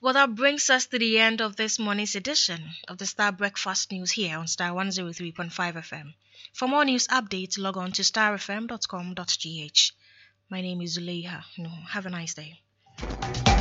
Well, that brings us to the end of this morning's edition of the Star Breakfast News here on Star 103.5 FM. For more news updates, log on to starfm.com.gh. My name is Zuleika. Have a nice day.